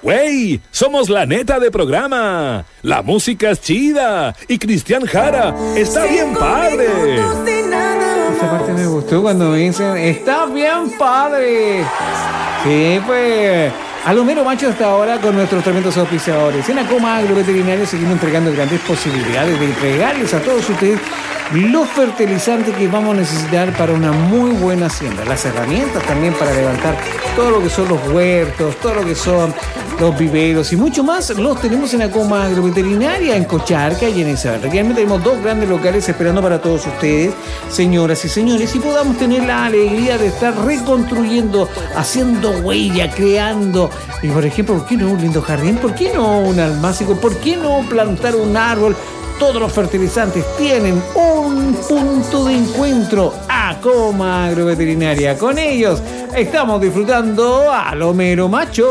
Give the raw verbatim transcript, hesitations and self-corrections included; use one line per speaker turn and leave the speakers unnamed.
¡Wey! Somos la neta de programa. La música es chida. Y Cristian Jara está bien padre.
Esa parte me gustó cuando me dicen, está bien padre. Sí, pues... Alomero Macho hasta ahora con nuestros tremendos auspiciadores. En Acoma Agroveterinario seguimos entregando grandes posibilidades de entregarles a todos ustedes los fertilizantes que vamos a necesitar para una muy buena hacienda. Las herramientas también para levantar todo lo que son los huertos, todo lo que son los viveros y mucho más. Los tenemos en Acoma Agroveterinaria, en Cocharca y en Isabel. Realmente tenemos dos grandes locales esperando para todos ustedes, señoras y señores, y podamos tener la alegría de estar reconstruyendo, haciendo huella, creando. Y por ejemplo, ¿por qué no un lindo jardín? ¿Por qué no un almácigo? ¿Por qué no plantar un árbol? Todos los fertilizantes tienen un punto de encuentro. Acoma Agroveterinaria. Con ellos estamos disfrutando a Alomero Macho.